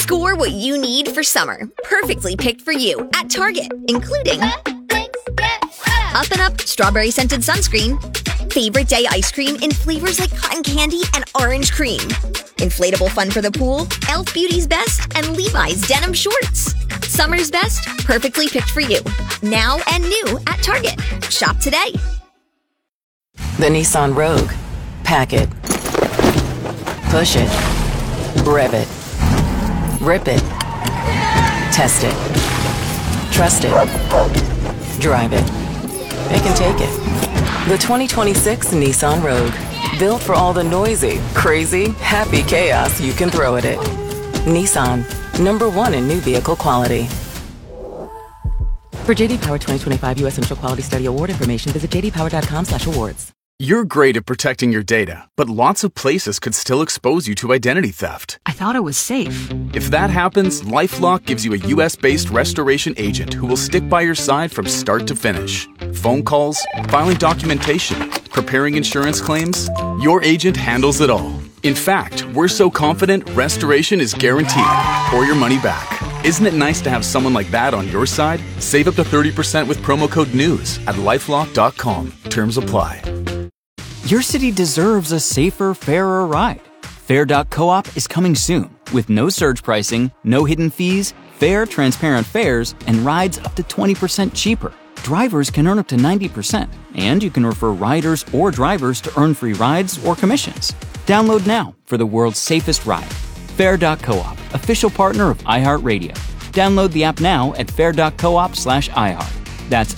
Score what you need for summer, perfectly picked for you at Target, including Up and Up strawberry scented sunscreen, favorite day ice cream in flavors like cotton candy and orange cream, inflatable fun for the pool, Elf Beauty's Best, and Levi's denim shorts. Summer's best, perfectly picked for you. Now and new at Target. Shop today. The Nissan Rogue. Pack it. Push it. Rev it. Rip it. Test it. Trust it. Drive it. It can take it. The 2026 Nissan Rogue. Built for all the noisy, crazy, happy chaos you can throw at it. Nissan. #1 in new vehicle quality. For JD Power 2025 U.S. Initial Quality Study Award information, visit jdpower.com/awards. You're great at protecting your data, but lots of places could still expose you to identity theft. I thought it was safe. If that happens, LifeLock gives you a U.S.-based restoration agent who will stick by your side from start to finish. Phone calls, filing documentation, preparing insurance claims, your agent handles it all. In fact, we're so confident restoration is guaranteed or your money back. Isn't it nice to have someone like that on your side? Save up to 30% with promo code NEWS at lifelock.com. Terms apply. Your city deserves a safer, fairer ride. Fair.coop is coming soon with no surge pricing, no hidden fees, fair, transparent fares, and rides up to 20% cheaper. Drivers can earn up to 90%, and you can refer riders or drivers to earn free rides or commissions. Download now for the world's safest ride. Fair.coop, official partner of iHeartRadio. Download the app now at fair.coop/iHeart. That's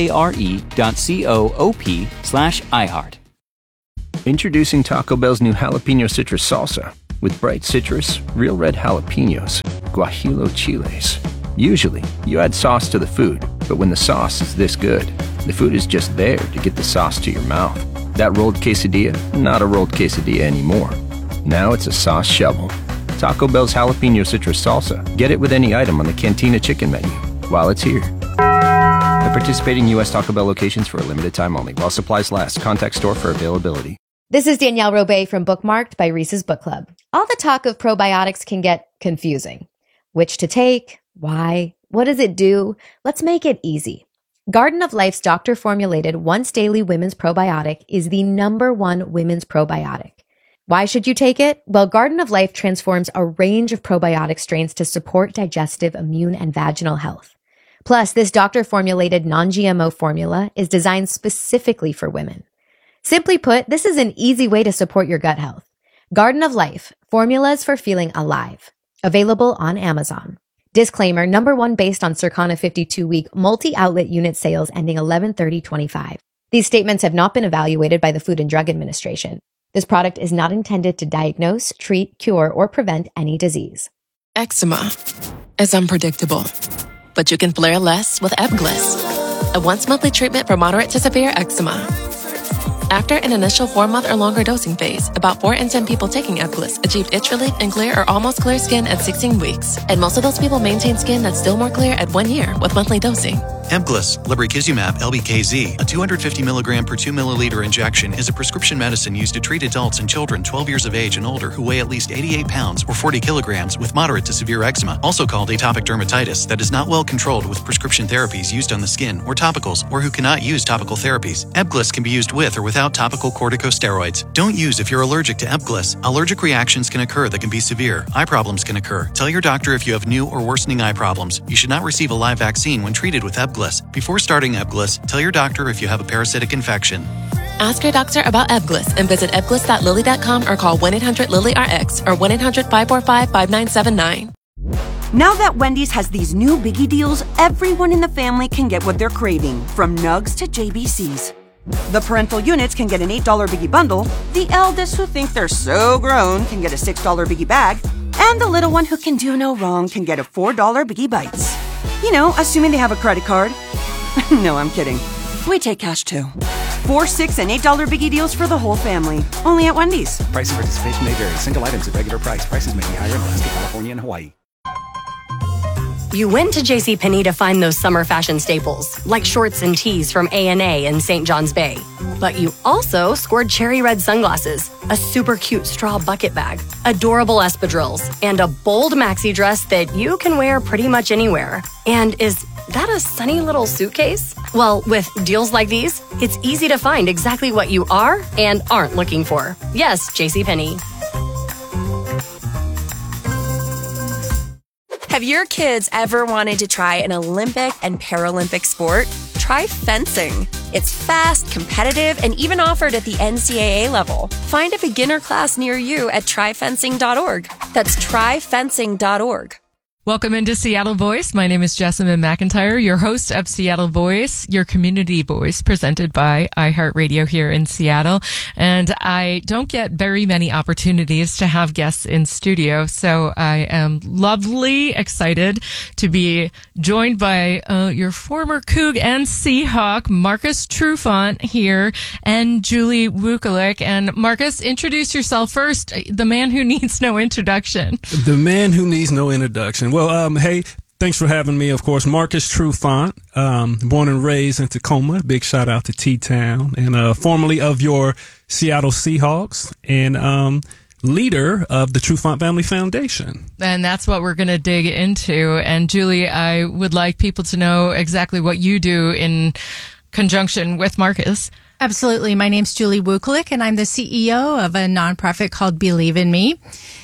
FARE.coop/iHeart. Introducing Taco Bell's new Jalapeno Citrus Salsa. With bright citrus, real red jalapenos, guajillo chiles. Usually, you add sauce to the food, but when the sauce is this good, the food is just there to get the sauce to your mouth. That rolled quesadilla, not a rolled quesadilla anymore. Now it's a sauce shovel. Taco Bell's Jalapeno Citrus Salsa. Get it with any item on the Cantina Chicken menu while it's here. At participating U.S. Taco Bell locations for a limited time only. While supplies last. Contact store for availability. This is Danielle Robay from Bookmarked by Reese's Book Club. All the talk of probiotics can get confusing. Which to take? Why? What does it do? Let's make it easy. Garden of Life's doctor-formulated once-daily women's probiotic is the #1 women's probiotic. Why should you take it? Well, Garden of Life transforms a range of probiotic strains to support digestive, immune, and vaginal health. Plus, this doctor-formulated non-GMO formula is designed specifically for women. Simply put, this is an easy way to support your gut health. Garden of Life, formulas for feeling alive. Available on Amazon. Disclaimer, #1 based on Circana 52-week multi-outlet unit sales ending 11/30/25. These statements have not been evaluated by the Food and Drug Administration. This product is not intended to diagnose, treat, cure, or prevent any disease. Eczema is unpredictable, but you can flare less with Ebglyss, a once-monthly treatment for moderate to severe eczema. After an initial 4-month or longer dosing phase, about 4 in 10 people taking Ebglyss achieved itch relief and clear or almost clear skin at 16 weeks. And most of those people maintain skin that's still more clear at 1 year with monthly dosing. Ebglyss, lebrikizumab LBKZ, a 250 milligram per 2 milliliter injection, is a prescription medicine used to treat adults and children 12 years of age and older who weigh at least 88 pounds or 40 kilograms with moderate to severe eczema, also called atopic dermatitis, that is not well controlled with prescription therapies used on the skin or topicals, or who cannot use topical therapies. Ebglyss can be used with or without topical corticosteroids. Don't use if you're allergic to Ebglyss. Allergic reactions can occur that can be severe. Eye problems can occur. Tell your doctor if you have new or worsening eye problems. You should not receive a live vaccine when treated with Ebglyss. Before starting Ebglyss, tell your doctor if you have a parasitic infection. Ask your doctor about Ebglyss and visit ebglyss.lilly.com or call 1-800-LILY-RX or 1-800-545-5979. Now that Wendy's has these new biggie deals, everyone in the family can get what they're craving, from nugs to JBCs. The parental units can get an $8 biggie bundle, the eldest who think they're so grown can get a $6 biggie bag, and the little one who can do no wrong can get a $4 biggie bites. You know, assuming they have a credit card. No, I'm kidding. We take cash too. 4, 6, and $8 biggie deals for the whole family. Only at Wendy's. Price and participation may vary. Single items at regular price. Prices may be higher in Alaska, California, and Hawaii. You went to JCPenney to find those summer fashion staples, like shorts and tees from A&A in St. John's Bay. But you also scored cherry red sunglasses, a super cute straw bucket bag, adorable espadrilles, and a bold maxi dress that you can wear pretty much anywhere. And is that a sunny little suitcase? Well, with deals like these, it's easy to find exactly what you are and aren't looking for. Yes, JCPenney. Have your kids ever wanted to try an Olympic and Paralympic sport? Try fencing. It's fast, competitive, and even offered at the NCAA level. Find a beginner class near you at tryfencing.org. That's tryfencing.org. Welcome into Seattle Voice. My name is Jessamine McIntyre, your host of Seattle Voice, your community voice, presented by iHeartRadio here in Seattle. And I don't get very many opportunities to have guests in studio, so I am lovely excited to be joined by your former Coug and Seahawk, Marcus Trufant here, and Julie Wukulik. And Marcus, introduce yourself first, the man who needs no introduction. The man who needs no introduction. Well, hey, thanks for having me. Of course, Marcus Trufant, born and raised in Tacoma. Big shout out to T-Town, and formerly of your Seattle Seahawks, and leader of the Trufant Family Foundation. And that's what we're going to dig into. And Julie, I would like people to know exactly what you do in conjunction with Marcus. Absolutely. My name's Julie Wukulik, and I'm the CEO of a nonprofit called Believe in Me.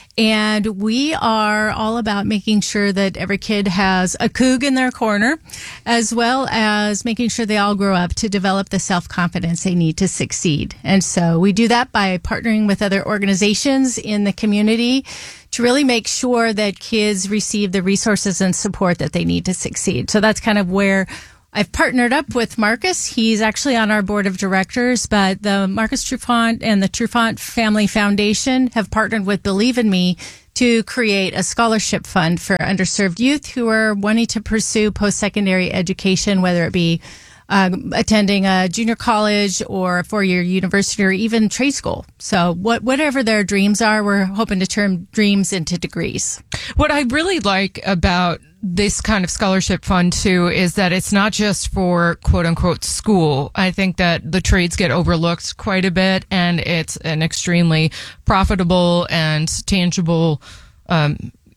And we are all about making sure that every kid has a Coug in their corner, as well as making sure they all grow up to develop the self-confidence they need to succeed. And so we do that by partnering with other organizations in the community to really make sure that kids receive the resources and support that they need to succeed. So that's kind of where I've partnered up with Marcus. He's actually on our board of directors, but the Marcus Trufant and the Trufant Family Foundation have partnered with Believe in Me to create a scholarship fund for underserved youth who are wanting to pursue post-secondary education, whether it be attending a junior college or a four-year university or even trade school. So whatever their dreams are, we're hoping to turn dreams into degrees. What I really like about this kind of scholarship fund too is that it's not just for quote unquote school. I think that the trades get overlooked quite a bit, and it's an extremely profitable and tangible, I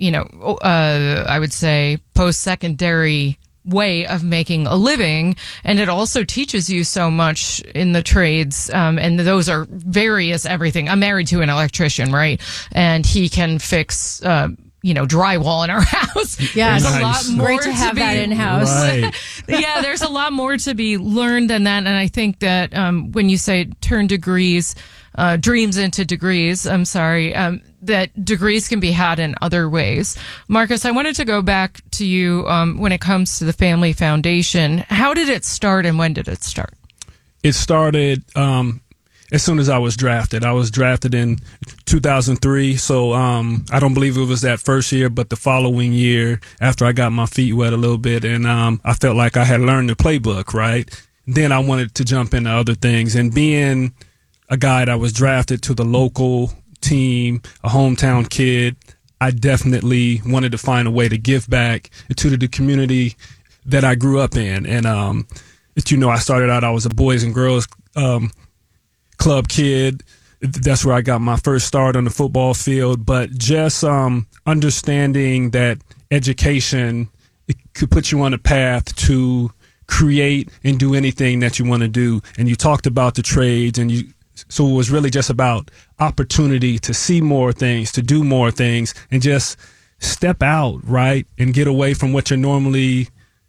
would say post-secondary way of making a living. And it also teaches you so much in the trades. And those are various everything. I'm married to an electrician, right? And he can fix, drywall in our house. Yeah, there's nice. A lot more great to have that in house. Right. Yeah, there's a lot more to be learned than that. And I think that when you say turn dreams into degrees, that degrees can be had in other ways. Marcus, I wanted to go back to you when it comes to the Family Foundation. How did it start, and when did it start? It started as soon as I was drafted. I was drafted in 2003, so I don't believe it was that first year, but the following year after I got my feet wet a little bit, and I felt like I had learned the playbook, right? Then I wanted to jump into other things, and being a guy that was drafted to the local team, a hometown kid, I definitely wanted to find a way to give back to the community that I grew up in. And, I started out, I was a boys and girls club kid. That's where I got my first start on the football field. But just understanding that education, it could put you on a path to create and do anything that you want to do. And you talked about the trades, and so it was really just about opportunity to see more things, to do more things, and just step out, right, and get away from what you're normally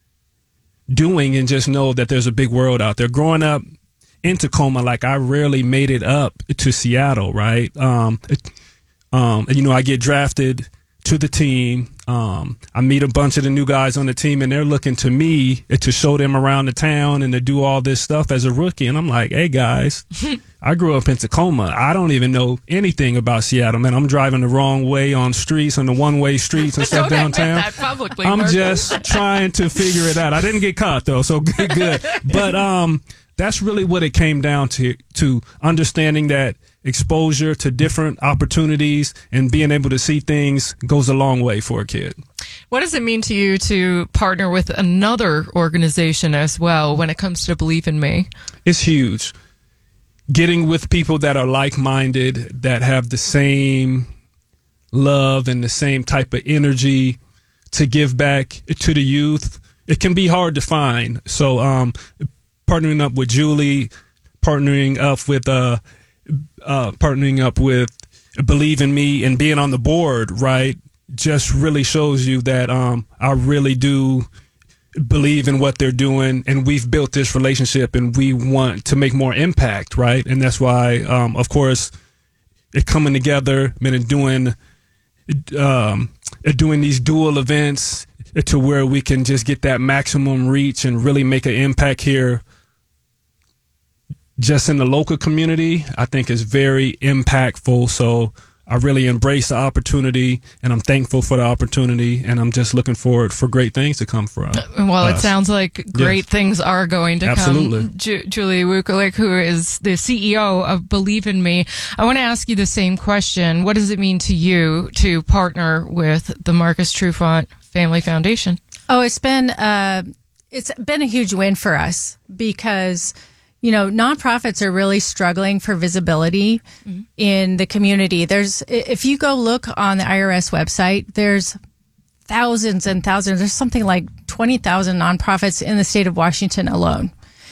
doing and just know that there's a big world out there. Growing up in Tacoma, like, I rarely made it up to Seattle, right? I get drafted to the team. I meet a bunch of the new guys on the team, and they're looking to me to show them around the town and to do all this stuff as a rookie. And I'm like, hey, guys, I grew up in Tacoma. I don't even know anything about Seattle, man. I'm driving the wrong way on streets, on the one-way streets and stuff downtown. That publicly, I'm Marcus. just trying to figure it out. I didn't get caught, though, so good. But that's really what it came down to understanding that exposure to different opportunities and being able to see things goes a long way for a kid. What does it mean to you to partner with another organization as well when it comes to Believe in Me? It's huge. Getting with people that are like-minded, that have the same love and the same type of energy to give back to the youth, it can be hard to find. So partnering up with Julie, partnering up with Believe in Me, and being on the board, right, just really shows you that I really do believe in what they're doing, and we've built this relationship, and we want to make more impact, right? And that's why, of course, it coming together, and doing these dual events to where we can just get that maximum reach and really make an impact here just in the local community, I think is very impactful. So I really embrace the opportunity, and I'm thankful for the opportunity, and I'm just looking forward for great things to come from Well, us. It sounds like great things are going to Absolutely. come. Julie Wukulik, who is the CEO of Believe in Me, I want to ask you the same question. What does it mean to you to partner with the Marcus Trufant Family Foundation? Oh, it's been a huge win for us because, you know, nonprofits are really struggling for visibility in the community. If you go look on the IRS website, there's thousands and thousands. There's something like 20,000 nonprofits in the state of Washington alone.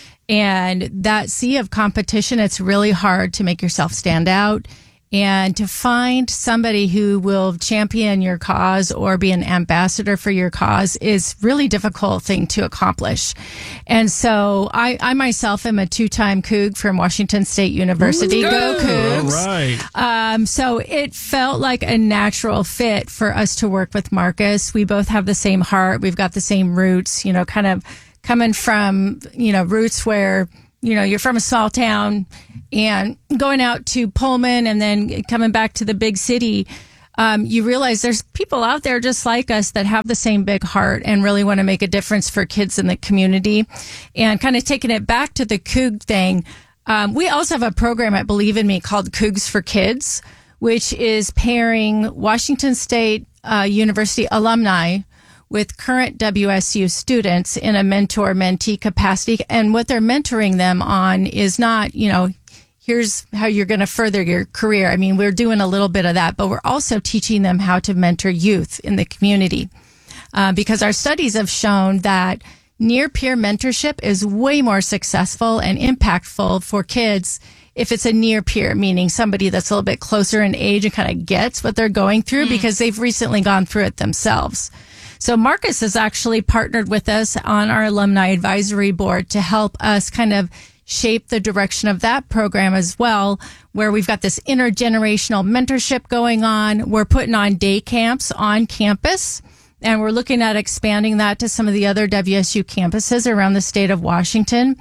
And that sea of competition, it's really hard to make yourself stand out and to find somebody who will champion your cause or be an ambassador for your cause is really difficult thing to accomplish. And so I myself am a 2-time Coug from Washington State University. Go Cougs. All right. So it felt like a natural fit for us to work with Marcus. We both have the same heart. We've got the same roots, you know, kind of coming from, you know, roots where, you know, you're from a small town and going out to Pullman and then coming back to the big city, you realize there's people out there just like us that have the same big heart and really want to make a difference for kids in the community. And kind of taking it back to the Coug thing, we also have a program at Believe in Me called Cougs for Kids, which is pairing Washington State University alumni with current WSU students in a mentor-mentee capacity. And what they're mentoring them on is not, you know, here's how you're going to further your career. I mean, we're doing a little bit of that, but we're also teaching them how to mentor youth in the community. Because our studies have shown that near-peer mentorship is way more successful and impactful for kids if it's a near peer, meaning somebody that's a little bit closer in age and kind of gets what they're going through because they've recently gone through it themselves. So Marcus has actually partnered with us on our alumni advisory board to help us kind of shape the direction of that program as well, where we've got this intergenerational mentorship going on. We're putting on day camps on campus, and we're looking at expanding that to some of the other WSU campuses around the state of Washington.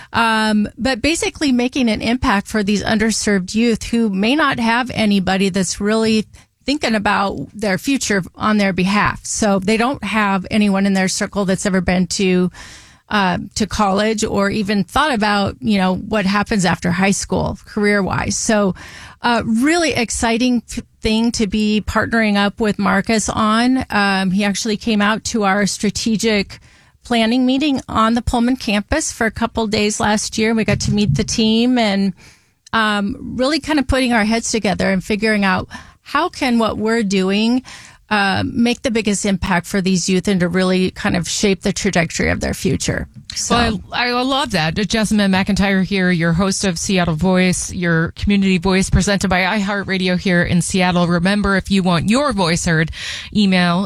But basically making an impact for these underserved youth who may not have anybody that's really thinking about their future on their behalf. So they don't have anyone in their circle that's ever been to college or even thought about, you know, what happens after high school career-wise. So really exciting thing to be partnering up with Marcus on. He actually came out to our strategic planning meeting on the Pullman campus for a couple days last year. We got to meet the team and really kind of putting our heads together and figuring out how can what we're doing make the biggest impact for these youth and to really kind of shape the trajectory of their future. So. Well, I love that. Jessamine McIntyre here, your host of Seattle Voice, your community voice presented by iHeartRadio here in Seattle. Remember, if you want your voice heard, email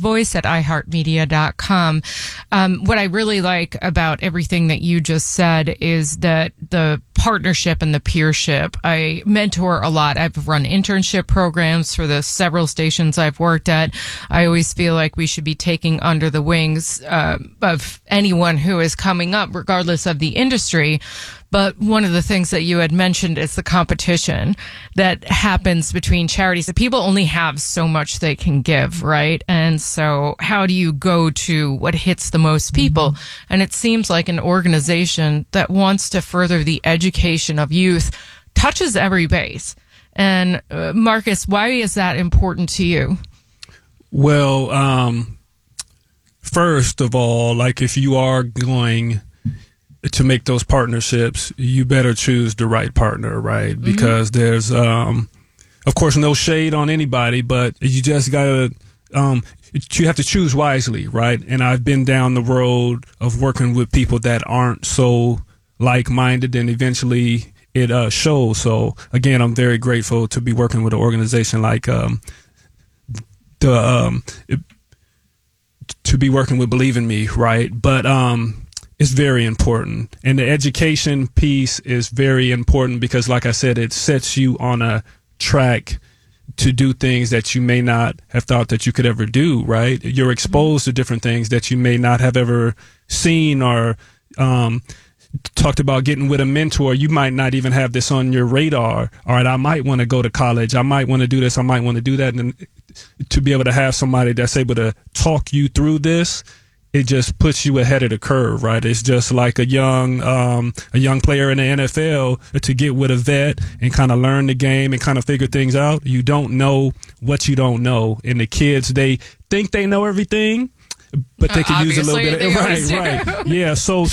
seattlevoice@iheartmedia.com. What I really like about everything that you just said is that the partnership and the peership. I mentor a lot. I've run internship programs for the several stations I've worked at. I always feel like we should be taking under the wings of anyone who is coming up, regardless of the industry. But one of the things that you had mentioned is the competition that happens between charities. That people only have so much they can give, right? And so how do you go to what hits the most people? And it seems like an organization that wants to further the education of youth touches every base. And Marcus, why is that important to you? Well, first of all, like if you are going to make those partnerships, you better choose the right partner, right? Because there's, of course, no shade on anybody, but you just gotta, you have to choose wisely, right? And I've been down the road of working with people that aren't so like-minded, and eventually it shows. So again, I'm very grateful to be working with an organization like to be working with Believe in Me, right? But it's very important, and the education piece is very important because, like I said, it sets you on a track to do things that you may not have thought that you could ever do, right? You're exposed to different things that you may not have ever seen or talked about getting with a mentor. You might not even have this on your radar. All right, I might want to go to college. I might want to do this. I might want to do that. And to be able to have somebody that's able to talk you through this, it just puts you ahead of the curve, right? It's just like a young player in the NFL to get with a vet and kind of learn the game and kind of figure things out. You don't know what you don't know. And the kids, they think they know everything, but they could use a little bit of, right. Yeah. So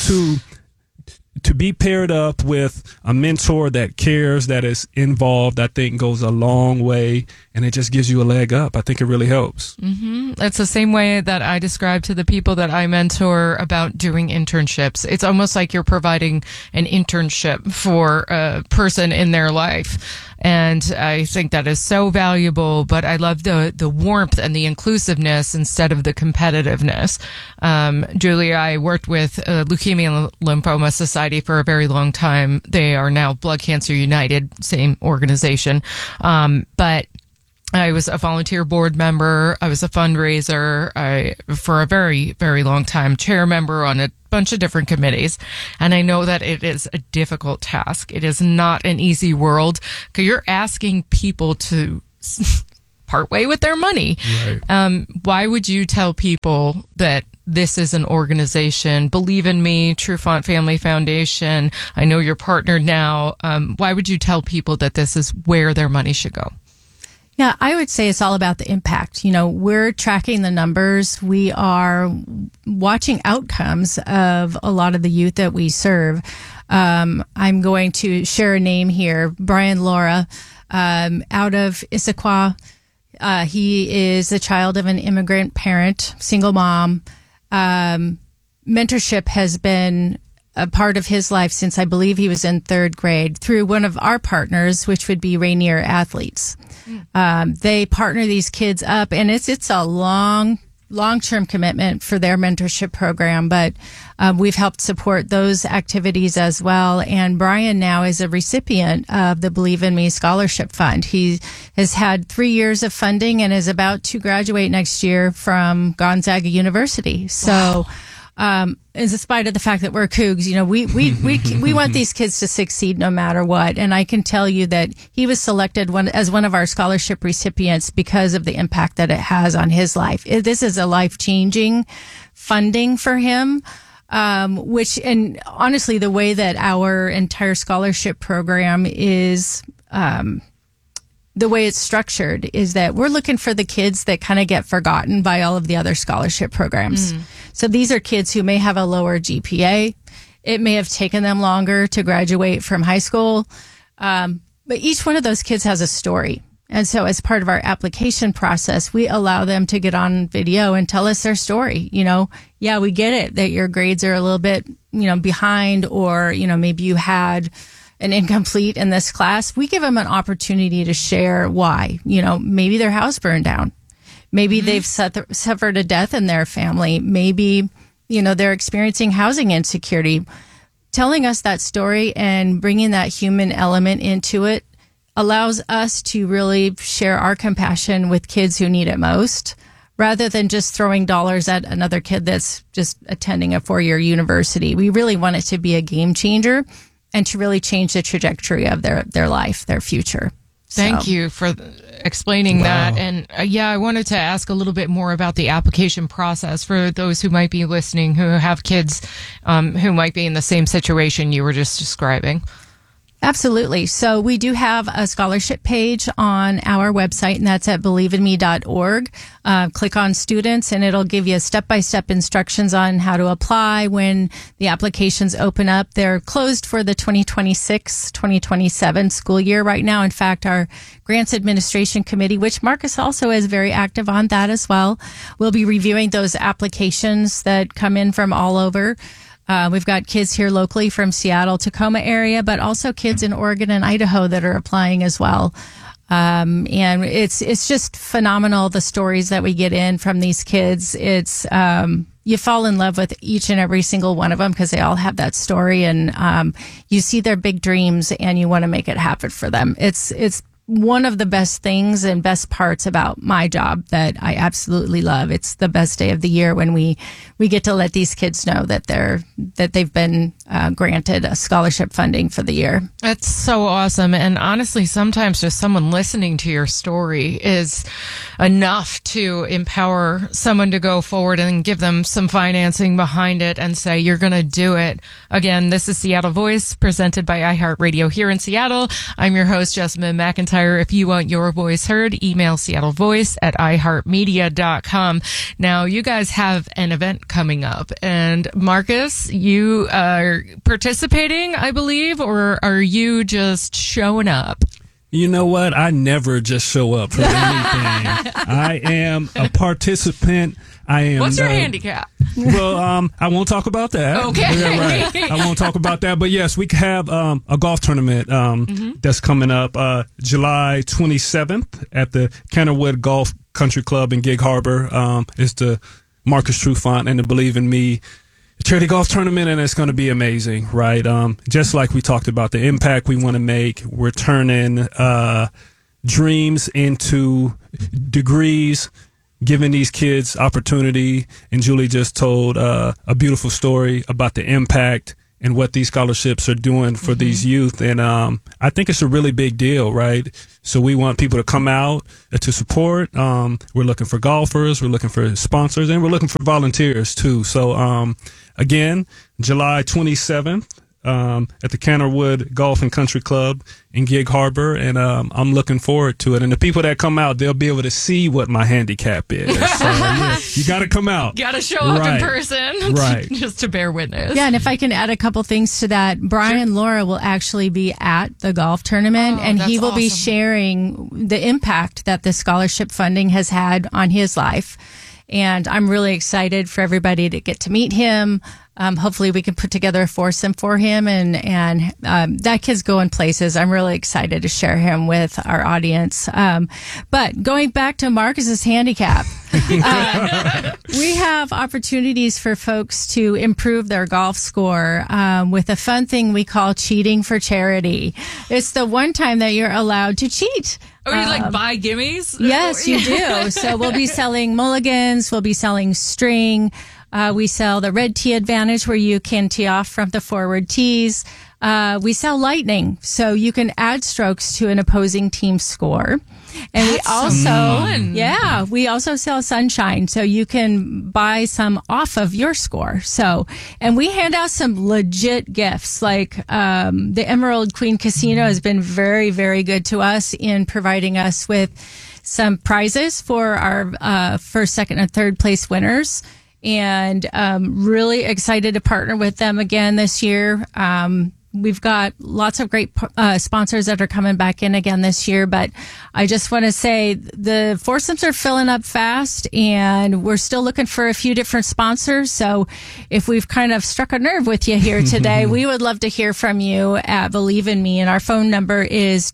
to be paired up with a mentor that cares, that is involved, I think goes a long way, and it just gives you a leg up. I think it really helps. It's the same way that I describe to the people that I mentor about doing internships. It's almost like you're providing an internship for a person in their life. And I think that is so valuable, but I love the warmth and the inclusiveness instead of the competitiveness. Julie, I worked with Leukemia and Lymphoma Society for a very long time. They are now Blood Cancer United, same organization. But I was a volunteer board member. I was a fundraiser. For a very, very long time, chair member on a bunch of different committees. And I know that it is a difficult task. It is not an easy world because you're asking people to part way with their money. Right. Why would you tell people that this is an organization, Believe in Me, Trufant Family Foundation? I know you're partnered now. Why would you tell people that this is where their money should go? Yeah, I would say it's all about the impact. You know, we're tracking the numbers. We are watching outcomes of a lot of the youth that we serve. I'm going to share a name here. Brian Laura, out of Issaquah. He is the child of an immigrant parent, single mom. Mentorship has been a part of his life since I believe he was in third grade through one of our partners, which would be Rainier Athletes. They partner these kids up, and it's a long-term commitment for their mentorship program, but we've helped support those activities as well. And Brian now is a recipient of the Believe in Me Scholarship Fund. He has had 3 years of funding and is about to graduate next year from Gonzaga University. So, in spite of the fact that we're Cougs, you know, we want these kids to succeed no matter what. And I can tell you that he was selected as one of our scholarship recipients because of the impact that it has on his life. This is a life-changing funding for him. And honestly, the way that our entire scholarship program is, the way it's structured is that we're looking for the kids that kind of get forgotten by all of the other scholarship programs. So these are kids who may have a lower GPA. It may have taken them longer to graduate from high school. But each one of those kids has a story. And so as part of our application process, we allow them to get on video and tell us their story. You know, yeah, we get it that your grades are a little bit, behind, or, maybe you had an incomplete in this class. We give them an opportunity to share why. Maybe their house burned down. Maybe they've suffered a death in their family. Maybe, they're experiencing housing insecurity. Telling us that story and bringing that human element into it allows us to really share our compassion with kids who need it most, rather than just throwing dollars at another kid that's just attending a 4-year university. We really want it to be a game changer and to really change the trajectory of their life, their future. Thank you for explaining that. And I wanted to ask a little bit more about the application process for those who might be listening, who have kids who might be in the same situation you were just describing. Absolutely. So we do have a scholarship page on our website, and that's at believeinme.org. Click on students, and it'll give you step-by-step instructions on how to apply when the applications open up. They're closed for the 2026-2027 school year right now. In fact, our Grants Administration Committee, which Marcus also is very active on that as well, will be reviewing those applications that come in from all over. We've got kids here locally from Seattle, Tacoma area, but also kids in Oregon and Idaho that are applying as well. And it's just phenomenal, the stories that we get in from these kids. It's, you fall in love with each and every single one of them because they all have that story, and you see their big dreams and you want to make it happen for them. It's one of the best things and best parts about my job that I absolutely love. It's the best day of the year when we get to let these kids know that they've been granted a scholarship funding for the year. That's so awesome. And honestly, sometimes just someone listening to your story is enough to empower someone to go forward and give them some financing behind it and say, you're going to do it. Again, this is Seattle Voice, presented by iHeartRadio here in Seattle. I'm your host, Jessamine McIntyre. If you want your voice heard, email seattlevoice@iheartmedia.com. Now, you guys have an event coming up, and Marcus, you are participating, I believe, or are you just showing up? You know what? I never just show up for anything. I am a participant. I am. What's your handicap? Well, I won't talk about that. Okay. Yeah, right. I won't talk about that. But yes, we have a golf tournament that's coming up July 27th at the Kennerwood Golf Country Club in Gig Harbor. It's the Marcus Trufant and the Believe in Me charity golf tournament, and it's going to be amazing, right? Just like we talked about, the impact we want to make. We're turning dreams into degrees, giving these kids opportunity. And Julie just told a beautiful story about the impact and what these scholarships are doing for these youth. And I think it's a really big deal, right? So we want people to come out to support. We're looking for golfers, we're looking for sponsors, and we're looking for volunteers too. So again, July 27th at the Kennerwood Golf and Country Club in Gig Harbor, and I'm looking forward to it. And the people that come out, they'll be able to see what my handicap is. So, yeah, you got to come out. Got to show up in person, right? Just to bear witness. Yeah, and if I can add a couple things to that, Brian Laura will actually be at the golf tournament, and he will be sharing the impact that the scholarship funding has had on his life. And I'm really excited for everybody to get to meet him. Hopefully we can put together a foursome for him, and that kid's going places. I'm really excited to share him with our audience. But going back to Marcus's handicap, we have opportunities for folks to improve their golf score with a fun thing we call cheating for charity. It's the one time that you're allowed to cheat. Oh, you like buy gimmies? Yes, you do. So we'll be selling mulligans. We'll be selling string. We sell the red tee advantage where you can tee off from the forward tees. We sell lightning, so you can add strokes to an opposing team's score. And That's we also, fun. we also sell sunshine, so you can buy some off of your score. So, and we hand out some legit gifts, like the Emerald Queen Casino has been very, very good to us in providing us with some prizes for our first, second, and third place winners. And really excited to partner with them again this year. We've got lots of great sponsors that are coming back in again this year, but I just want to say the foursomes are filling up fast, and we're still looking for a few different sponsors. So if we've kind of struck a nerve with you here today, we would love to hear from you at Believe in Me. And our phone number is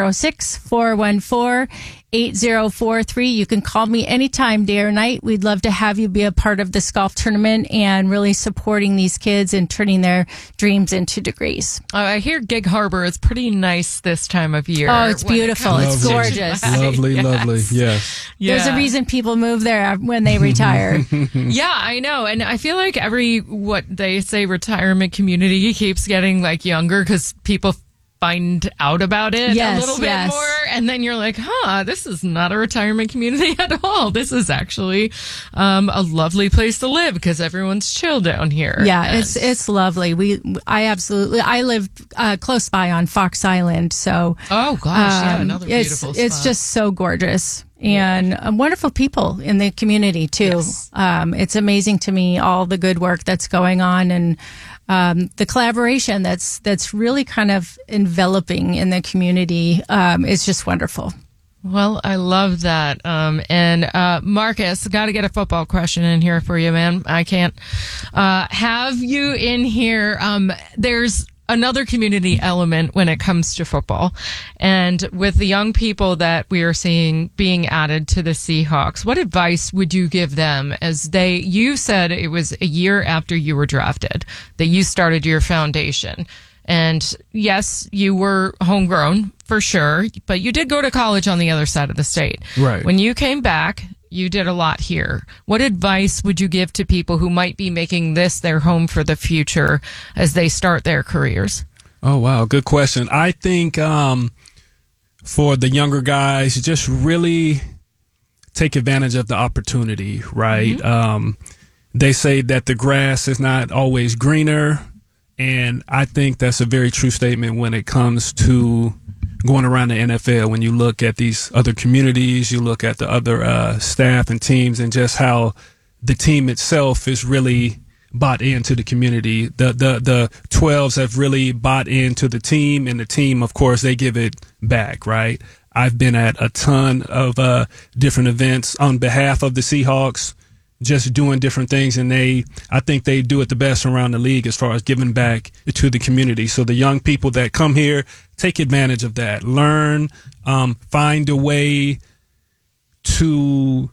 206-414-8043. You can call me anytime, day or night. We'd love to have you be a part of this golf tournament and really supporting these kids and turning their dreams into degrees. I hear Gig Harbor is pretty nice this time of year. Oh, it's beautiful. It's gorgeous. Lovely, lovely. Yes. Yeah. There's a reason people move there when they retire. Yeah, I know. And I feel like what they say retirement community keeps getting like younger because people find out about it a little bit yes. more, and then you're like, this is not a retirement community at all. This is actually a lovely place to live because everyone's chill down here. Yeah, it's lovely. I live close by on Fox Island, so another beautiful spot. It's just so gorgeous. And wonderful people in the community too. Yes. It's amazing to me all the good work that's going on, and the collaboration that's really kind of enveloping in the community is just wonderful. Well, I love that. And Marcus, got to get a football question in here for you, man. I can't have you in here. There's another community element when it comes to football. And with the young people that we are seeing being added to the Seahawks, what advice would you give them as you said it was a year after you were drafted that you started your foundation? And yes, you were homegrown for sure, but you did go to college on the other side of the state. Right. When you came back, you did a lot here. What advice would you give to people who might be making this their home for the future as they start their careers? Oh, wow. Good question. I think for the younger guys, just really take advantage of the opportunity, right? Mm-hmm. They say that the grass is not always greener. And I think that's a very true statement when it comes to going around the NFL. When you look at these other communities, you look at the other staff and teams, and just how the team itself is really bought into the community. The 12s have really bought into the team, and the team, of course, they give it back, right? I've been at a ton of different events on behalf of the Seahawks, just doing different things, and I think they do it the best around the league as far as giving back to the community. So the young people that come here, take advantage of that. Learn, find a way to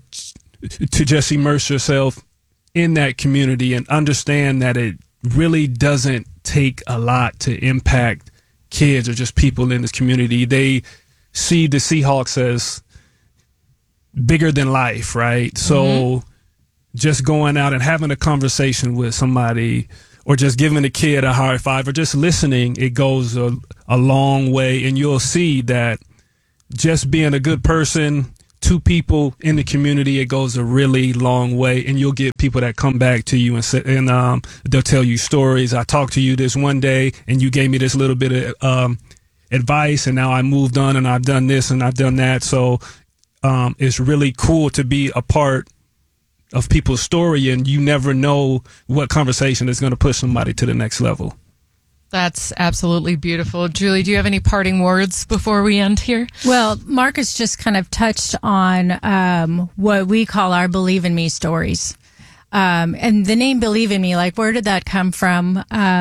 just immerse yourself in that community and understand that it really doesn't take a lot to impact kids or just people in this community. They see the Seahawks as bigger than life, right? So just going out and having a conversation with somebody, or just giving a kid a high five, or just listening, it goes a long way. And you'll see that just being a good person to people in the community, it goes a really long way. And you'll get people that come back to you and they'll tell you stories. I talked to you this one day and you gave me this little bit of advice, and now I moved on and I've done this and I've done that. So it's really cool to be a part of people's story, and you never know what conversation is going to push somebody to the next level. That's absolutely beautiful. Julie, do you have any parting words before we end here? Well, Marcus just kind of touched on what we call our Believe in Me stories. And the name Believe in Me, like, where did that come from?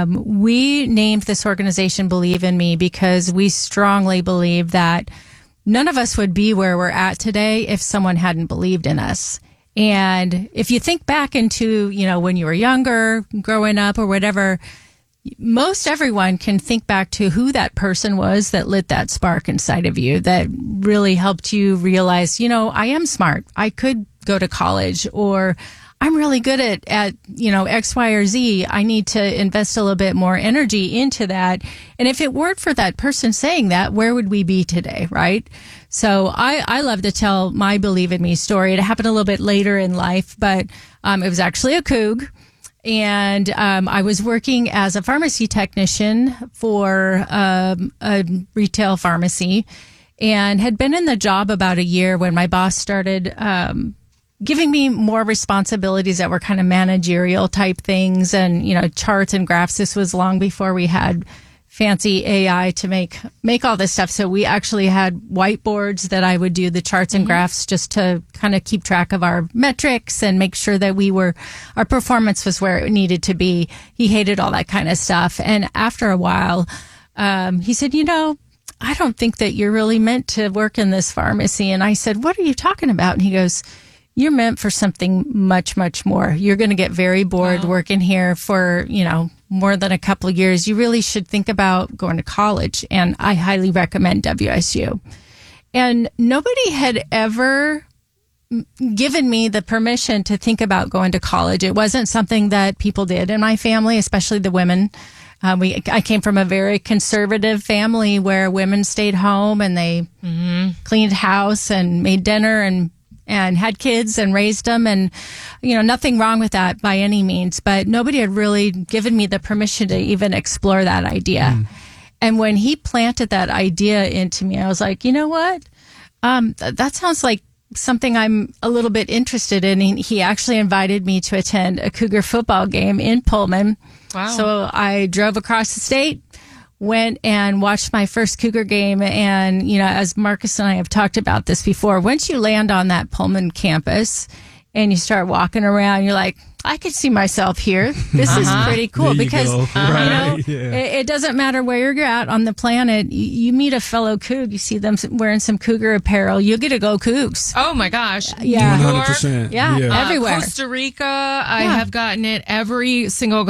We named this organization Believe in Me because we strongly believe that none of us would be where we're at today if someone hadn't believed in us. And if you think back into, when you were younger, growing up or whatever, most everyone can think back to who that person was that lit that spark inside of you, that really helped you realize, I am smart. I could go to college, or I'm really good at X, Y, or Z. I need to invest a little bit more energy into that. And if it weren't for that person saying that, where would we be today, right? So I love to tell my Believe in Me story. It happened a little bit later in life, but it was actually a Coug. And I was working as a pharmacy technician for a retail pharmacy, and had been in the job about a year when my boss started giving me more responsibilities that were kind of managerial type things, and charts and graphs. This was long before we had fancy AI to make all this stuff. So we actually had whiteboards that I would do the charts and graphs just to kind of keep track of our metrics and make sure that our performance was where it needed to be. He hated all that kind of stuff. And after a while, he said, I don't think that you're really meant to work in this pharmacy. And I said, what are you talking about? And he goes, you're meant for something much, much more. You're going to get very bored working here for, more than a couple of years. You really should think about going to college. And I highly recommend WSU. And nobody had ever given me the permission to think about going to college. It wasn't something that people did in my family, especially the women. I came from a very conservative family where women stayed home and they cleaned house and made dinner and had kids and raised them. And, nothing wrong with that by any means, but nobody had really given me the permission to even explore that idea. And when he planted that idea into me, I was like, you know what? That sounds like something I'm a little bit interested in. And he actually invited me to attend a Cougar football game in Pullman. Wow. So I drove across the state, went and watched my first Cougar game. And, as Marcus and I have talked about this before, once you land on that Pullman campus and you start walking around, you're like, I could see myself here. This is pretty cool because, it doesn't matter where you're at on the planet. You meet a fellow Coug, you see them wearing some Cougar apparel, you get to go Cougs. Oh my gosh. Yeah. 100%. Yeah. Everywhere. Costa Rica, I have gotten it every single,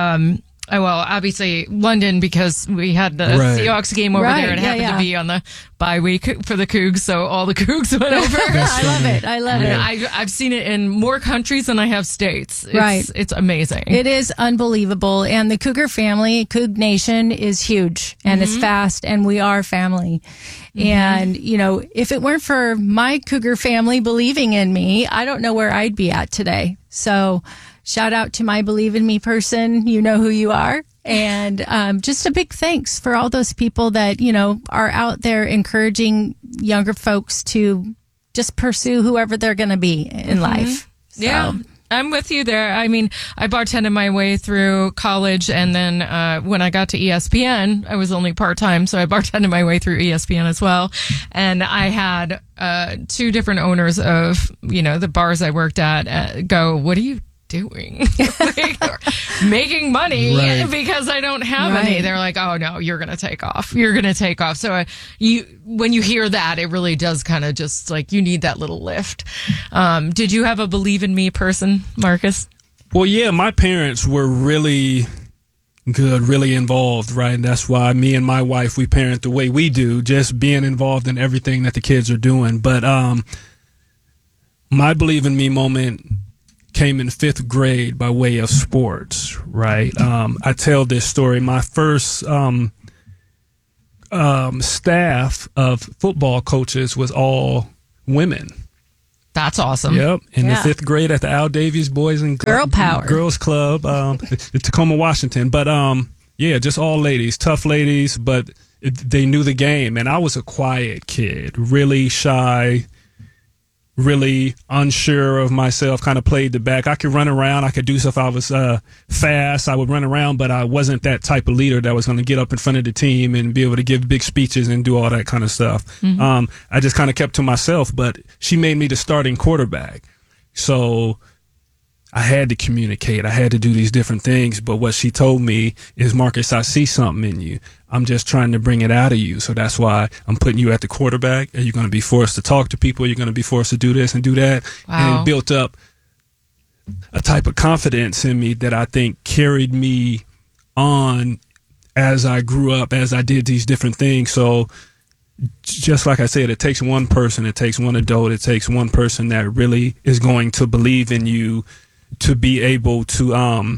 obviously London because we had the Seahawks game over there and happened to be on the bye week for the Cougs, so all the Cougs went over. I love it. I've seen it in more countries than I have states. It's amazing. It is unbelievable. And the Cougar family, Coug Nation, is huge and it's fast, and we are family. And, if it weren't for my Cougar family believing in me, I don't know where I'd be at today. So shout out to my Believe in Me person. You know who you are. And just a big thanks for all those people that, are out there encouraging younger folks to just pursue whoever they're going to be in life. So. Yeah. I'm with you there. I mean, I bartended my way through college, and then when I got to ESPN, I was only part-time, so I bartended my way through ESPN as well. And I had two different owners of, the bars I worked at go, what are you doing? Making money because I don't have any. They're like, oh no, you're going to take off. You're going to take off. So when you hear that, it really does kind of just like, you need that little lift. Did you have a Believe in Me person, Marcus? Well, yeah, my parents were really good, really involved, right? And that's why me and my wife, we parent the way we do, just being involved in everything that the kids are doing. But my Believe in Me moment came in 5th grade by way of sports, right? I tell this story. My first staff of football coaches was all women. That's awesome. Yep. In the 5th grade at the Al Davies Boys and Girl Power Girls Club, in Tacoma, Washington. But just all ladies, tough ladies, but they knew the game. And I was a quiet kid, really shy, really unsure of myself, kind of played the back. I could run around. I could do stuff. I was fast. I would run around, but I wasn't that type of leader that was going to get up in front of the team and be able to give big speeches and do all that kind of stuff. I just kind of kept to myself, but she made me the starting quarterback. So I had to communicate. I had to do these different things. But what she told me is, Marcus, I see something in you. I'm just trying to bring it out of you. So that's why I'm putting you at the quarterback. And you're going to be forced to talk to people. You're going to be forced to do this and do that. Wow. And it built up a type of confidence in me that I think carried me on as I grew up, as I did these different things. So just like I said, it takes one person, it takes one adult, it takes one person that really is going to believe in you to be able to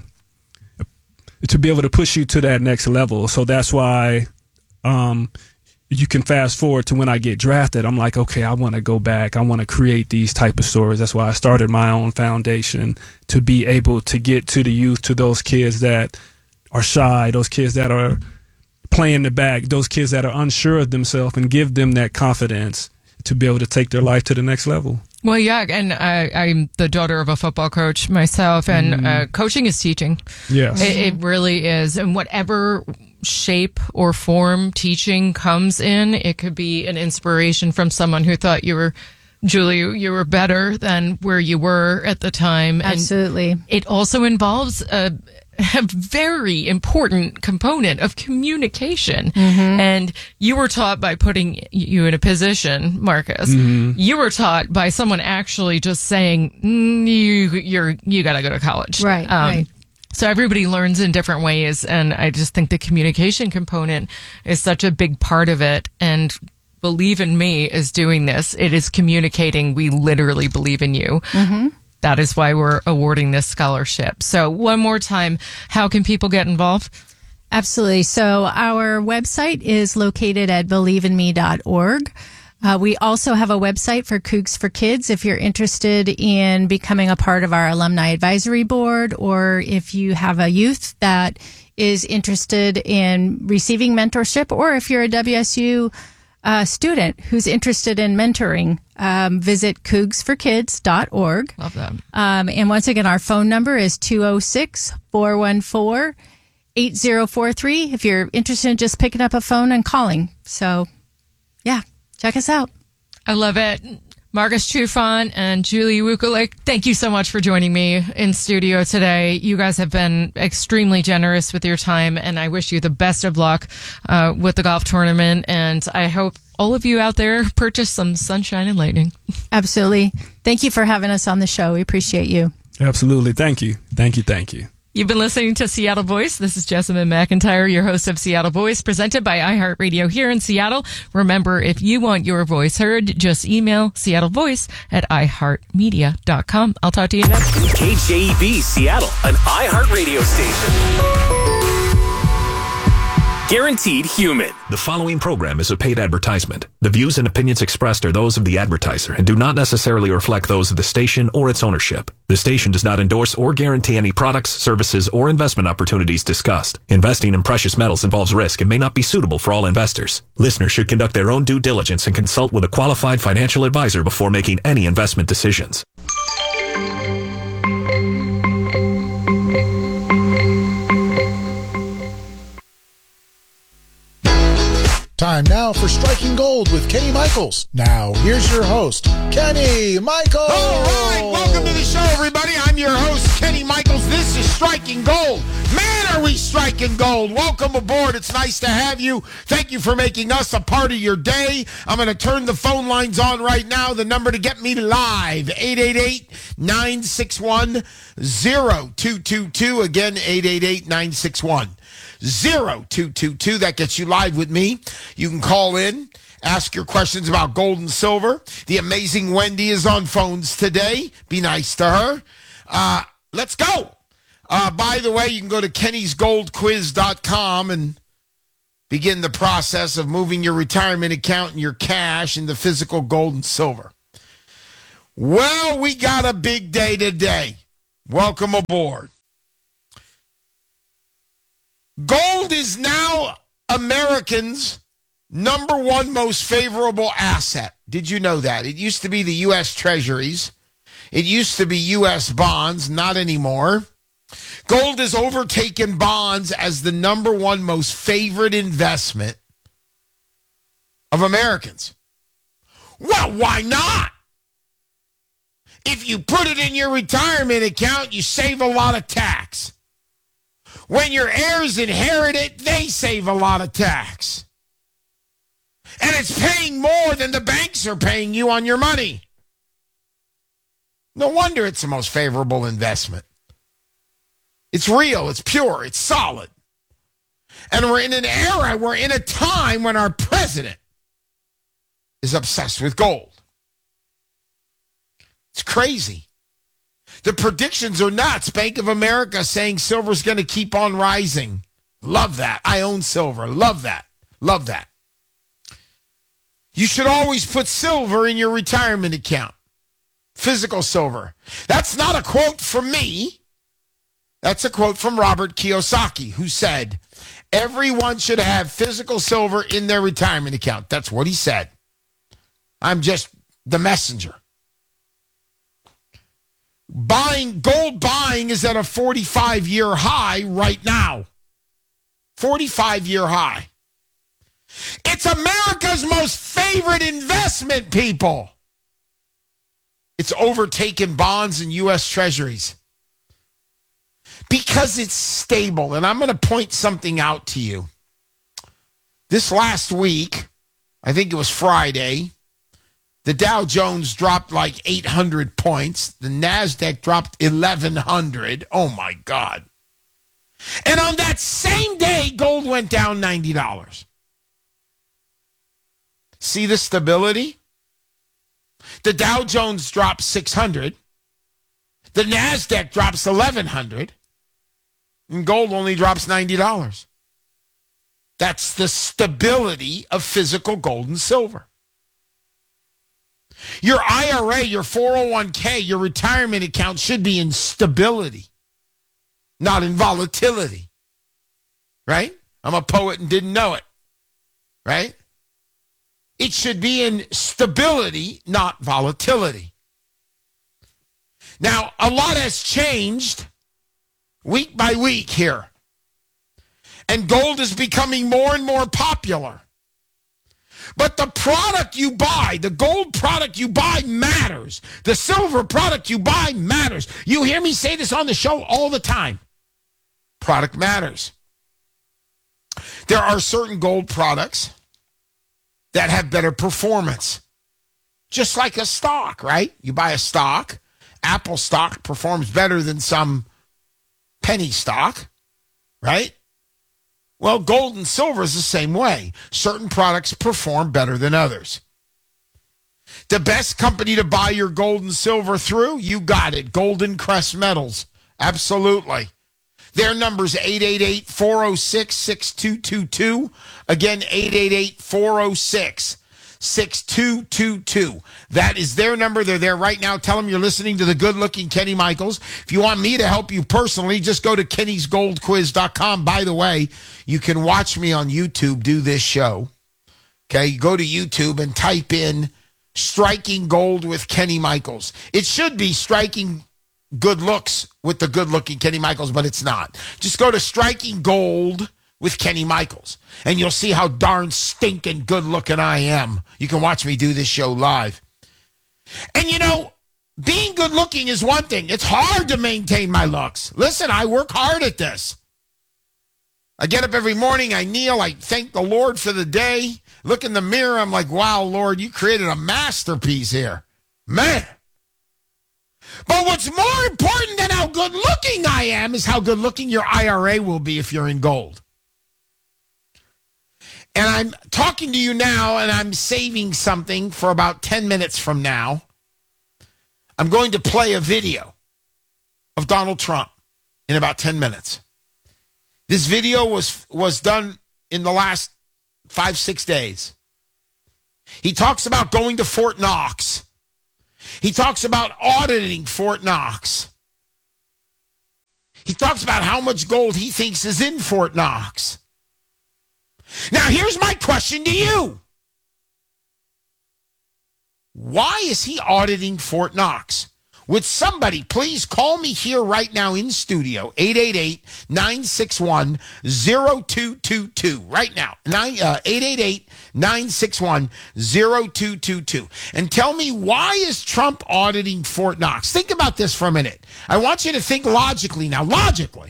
push you to that next level. So that's why you can fast forward to when I get drafted. I'm like, okay, I want to go back. I want to create these type of stories. That's why I started my own foundation, to be able to get to the youth, to those kids that are shy, those kids that are playing the back, those kids that are unsure of themselves, and give them that confidence to be able to take their life to the next level. Well, yeah, and I'm the daughter of a football coach myself, and coaching is teaching. Yes. It really is. And whatever shape or form teaching comes in, it could be an inspiration from someone who thought Julie, you were better than where you were at the time. Absolutely. And it also involves a very important component of communication. And you were taught by putting you in a position, Marcus. You were taught by someone actually just saying, you got to go to college. Right, right. So everybody learns in different ways. And I just think the communication component is such a big part of it. And Believe in Me is doing this. It is communicating. We literally believe in you. That is why we're awarding this scholarship. So one more time, how can people get involved? Absolutely. So our website is located at believein.me.org. We also have a website for Cougs for Kids if you're interested in becoming a part of our alumni advisory board, or if you have a youth that is interested in receiving mentorship, or if you're a WSU student who's interested in mentoring, visit cougsforkids.org. Love that. And once again, our phone number is 206-414-8043 if you're interested in just picking up a phone and calling. So, yeah, check us out. I love it. Marcus Trufant and Julie Wukulik, thank you so much for joining me in studio today. You guys have been extremely generous with your time, and I wish you the best of luck with the golf tournament. And I hope all of you out there purchase some Sunshine and Lightning. Absolutely. Thank you for having us on the show. We appreciate you. Absolutely. Thank you. Thank you. Thank you. You've been listening to Seattle Voice. This is Jessamine McIntyre, your host of Seattle Voice, presented by iHeartRadio here in Seattle. Remember, if you want your voice heard, just email seattlevoice@iheartmedia.com. I'll talk to you next week. KJEB Seattle, an iHeartRadio station. Guaranteed human. The following program is a paid advertisement. The views and opinions expressed are those of the advertiser and do not necessarily reflect those of the station or its ownership. The station does not endorse or guarantee any products, services, or investment opportunities discussed. Investing in precious metals involves risk and may not be suitable for all investors. Listeners should conduct their own due diligence and consult with a qualified financial advisor before making any investment decisions. Time now for Striking Gold with Kenny Michaels. Now, here's your host, Kenny Michaels. All right, welcome to the show, everybody. I'm your host, Kenny Michaels. This is Striking Gold. Man, are we striking gold. Welcome aboard. It's nice to have you. Thank you for making us a part of your day. I'm going to turn the phone lines on right now. The number to get me live, 888-961-0222. Again, 888-961-0222. 0222. That gets you live with me. You can call in, ask your questions about gold and silver. The amazing Wendy is on phones today. Be nice to her. Let's go. By the way, you can go to kennysgoldquiz.com and begin the process of moving your retirement account and your cash into physical gold and silver. Well, we got a big day today. Welcome aboard. Gold is now Americans' number one most favorable asset. Did you know that? It used to be the U.S. Treasuries. It used to be U.S. bonds, not anymore. Gold has overtaken bonds as the number one most favorite investment of Americans. Well, why not? If you put it in your retirement account, you save a lot of tax. When your heirs inherit it, they save a lot of tax. And it's paying more than the banks are paying you on your money. No wonder it's the most favorable investment. It's real, it's pure, it's solid. And we're in an era, we're in a time when our president is obsessed with gold. It's crazy. The predictions are nuts. Bank of America saying silver's going to keep on rising. Love that. I own silver. Love that. Love that. You should always put silver in your retirement account. Physical silver. That's not a quote from me. That's a quote from Robert Kiyosaki, who said, everyone should have physical silver in their retirement account. That's what he said. I'm just the messenger. Gold buying is at a 45-year high right now. 45-year high. It's America's most favorite investment, people. It's overtaken bonds and U.S. Treasuries. Because it's stable. And I'm going to point something out to you. This last week, I think it was Friday, the Dow Jones dropped like 800 points. The NASDAQ dropped 1,100. Oh, my God. And on that same day, gold went down $90. See the stability? The Dow Jones drops 600. The NASDAQ drops 1,100. And gold only drops $90. That's the stability of physical gold and silver. Your IRA, your 401k, your retirement account should be in stability, not in volatility. Right? I'm a poet and didn't know it. Right? It should be in stability, not volatility. Now, a lot has changed week by week here. And gold is becoming more and more popular. But the product you buy, the gold product you buy matters. The silver product you buy matters. You hear me say this on the show all the time. Product matters. There are certain gold products that have better performance. Just like a stock, right? You buy a stock. Apple stock performs better than some penny stock, right? Well, gold and silver is the same way. Certain products perform better than others. The best company to buy your gold and silver through, you got it, Golden Crest Metals. Absolutely. Their number's 888-406-6222. Again, 888-406-6222. That is their number. They're there right now. Tell them you're listening to the good-looking Kenny Michaels. If you want me to help you personally, just go to kennysgoldquiz.com. By the way, you can watch me on YouTube do this show. Okay, go to YouTube and type in Striking Gold with Kenny Michaels. It should be Striking Good Looks with the good-looking Kenny Michaels, but it's not. Just go to Striking Gold with Kenny Michaels, and you'll see how darn stinking good-looking I am. You can watch me do this show live. And, you know, being good-looking is one thing. It's hard to maintain my looks. Listen, I work hard at this. I get up every morning, I kneel, I thank the Lord for the day. Look in the mirror, I'm like, wow, Lord, you created a masterpiece here. Man. But what's more important than how good-looking I am is how good-looking your IRA will be if you're in gold. And I'm talking to you now, and I'm saving something for about 10 minutes from now. I'm going to play a video of Donald Trump in about 10 minutes. This video was done in the last 5-6 days. He talks about going to Fort Knox. He talks about auditing Fort Knox. He talks about how much gold he thinks is in Fort Knox. Now, here's my question to you. Why is he auditing Fort Knox? Would somebody please call me here right now in studio, 888-961-0222, right now, 888-961-0222, and tell me, why is Trump auditing Fort Knox? Think about this for a minute. I want you to think logically now, logically.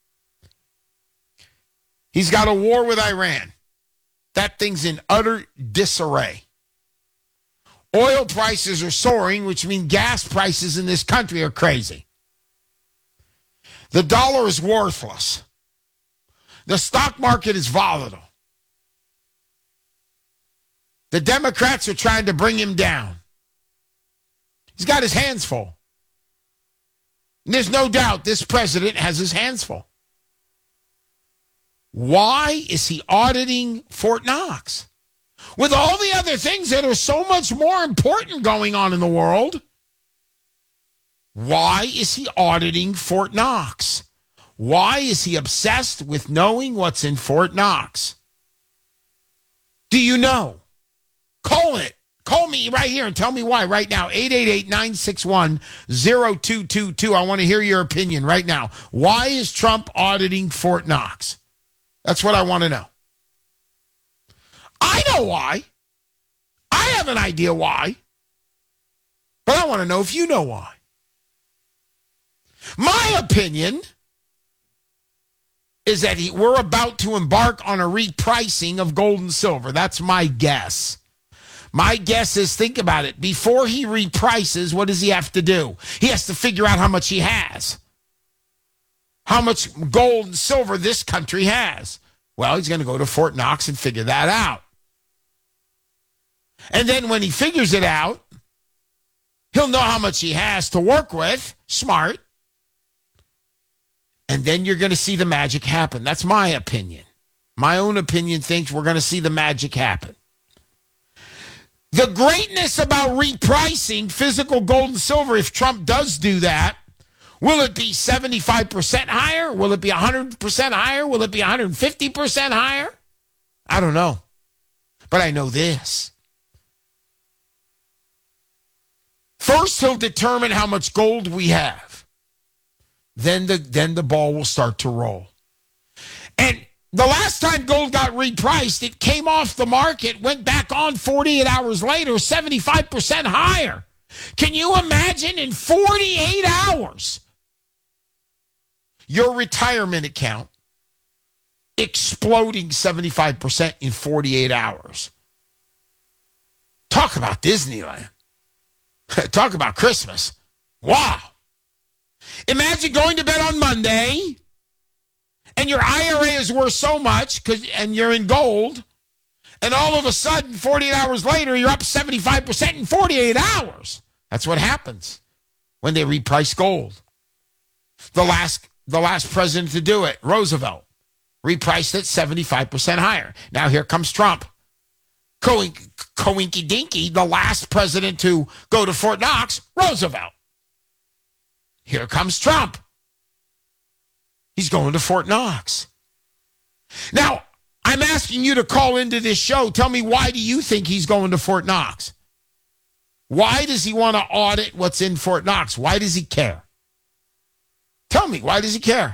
He's got a war with Iran. That thing's in utter disarray. Oil prices are soaring, which means gas prices in this country are crazy. The dollar is worthless. The stock market is volatile. The Democrats are trying to bring him down. He's got his hands full. And there's no doubt this president has his hands full. Why is he auditing Fort Knox? With all the other things that are so much more important going on in the world, why is he auditing Fort Knox? Why is he obsessed with knowing what's in Fort Knox? Do you know? Call it. Call me right here and tell me why right now. 888-961-0222. I want to hear your opinion right now. Why is Trump auditing Fort Knox? That's what I want to know. I know why. I have an idea why. But I want to know if you know why. My opinion is that we're about to embark on a repricing of gold and silver. That's my guess. My guess is, think about it. Before he reprices, what does he have to do? He has to figure out how much he has. How much gold and silver this country has. Well, he's going to go to Fort Knox and figure that out. And then when he figures it out, he'll know how much he has to work with. Smart. And then you're going to see the magic happen. That's my opinion. my own opinion, thinks we're going to see the magic happen. The greatness about repricing physical gold and silver, if Trump does do that, will it be 75% higher? Will it be 100% higher? Will it be 150% higher? I don't know. But I know this. First, he'll determine how much gold we have. Then the ball will start to roll. And the last time gold got repriced, it came off the market, went back on 48 hours later, 75% higher. Can you imagine in 48 hours, your retirement account exploding 75% in 48 hours? Talk about Disneyland. Talk about Christmas. Wow. Imagine going to bed on Monday and your IRA is worth so much and you're in gold, and all of a sudden, 48 hours later, you're up 75% in 48 hours. That's what happens when they reprice gold. The last president to do it, Roosevelt, repriced it 75% higher. Now here comes Trump. Coinky dinky, the last president to go to Fort Knox, Roosevelt. Here comes Trump. He's going to Fort Knox. Now, I'm asking you to call into this show. Tell me, why do you think he's going to Fort Knox? Why does he want to audit what's in Fort Knox? Why does he care? Tell me, why does he care?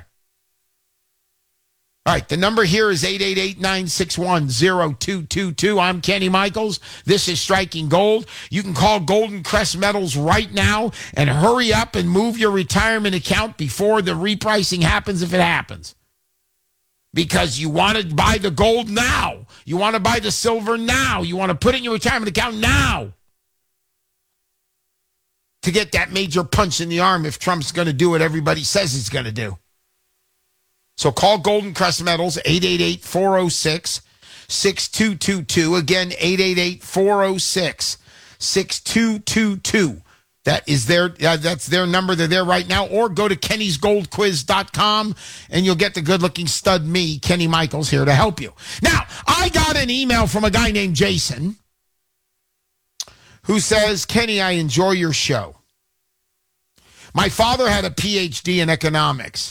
All right, the number here is 888-961-0222. I'm Kenny Michaels. This is Striking Gold. You can call Golden Crest Metals right now and hurry up and move your retirement account before the repricing happens, if it happens. Because you want to buy the gold now. You want to buy the silver now. You want to put it in your retirement account now to get that major punch in the arm if Trump's going to do what everybody says he's going to do. So call Golden Crest Metals, 888-406-6222. Again, 888-406-6222. That's their number. They're there right now. Or go to kennysgoldquiz.com and you'll get the good-looking stud me, Kenny Michaels, here to help you. Now, I got an email from a guy named Jason who says, Kenny, I enjoy your show. My father had a PhD in economics.